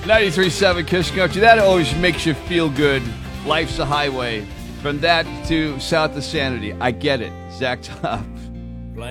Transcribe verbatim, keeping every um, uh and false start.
ninety-three point seven Kiss Country. That always makes you feel good. Life's a highway. From that to South of Sanity. I get it. Zach Top.